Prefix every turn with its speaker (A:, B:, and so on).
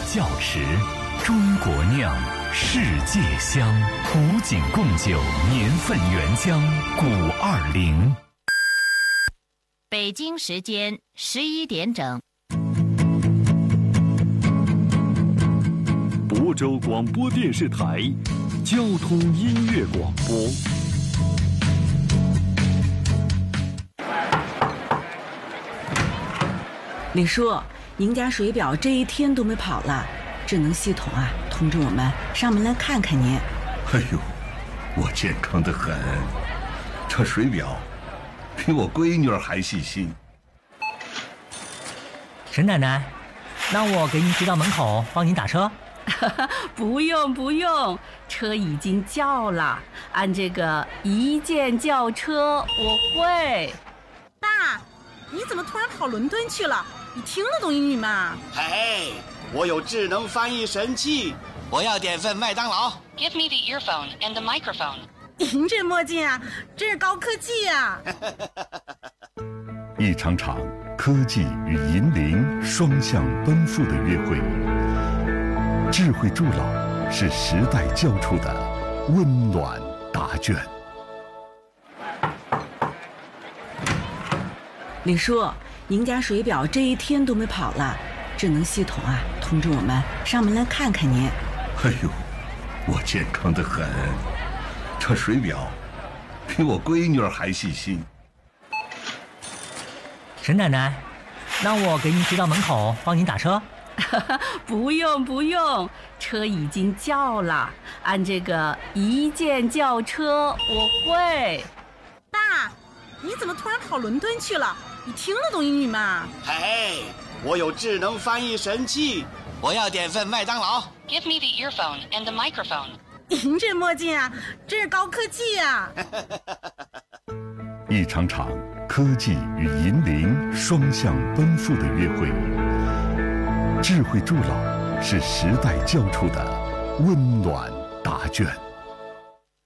A: 窖池，中国酿，世界香，古井贡酒年份原浆520。
B: 北京时间11点整。
C: 亳州广播电视台交通音乐广播。
D: 李叔，您家水表这一天都没跑了，智能系统啊通知我们上门来看看您。
E: 哎呦，我健康得很，这水表比我闺女儿还细心。
F: 沈奶奶，那我给您提到门口帮您打车。
D: 不用，车已经叫了，按这个一键叫车我会。
G: 爸，你怎么突然跑伦敦去了？你听得懂英语吗？
H: 嘿，我有智能翻译神器，我要点份麦当劳。
I: Give me the earphone and the microphone.
G: 您这墨镜啊，真是高科技呀！
E: 一场场科技与银铃双向奔赴的约会，智慧助老是时代交出的温暖答卷。
D: 李叔，您家水表这一天都没跑了，智能系统啊通知我们上门来看看您。
E: 哎呦，我健康得很，这水表比我闺女儿还细心。
F: 沈奶奶，那我给您提到门口帮您打车。
D: 不用，车已经叫了，按这个一键叫车我会。
G: 爸，你怎么突然跑伦敦去了？你听得懂英语吗？
H: 嘿，我有智能翻译神器，我要点份麦当劳。
I: Give me the earphone and the microphone.
G: 您这墨镜啊，真是高科技呀！
E: 一场场科技与银铃双向奔赴的约会，智慧助老是时代交出的温暖答卷。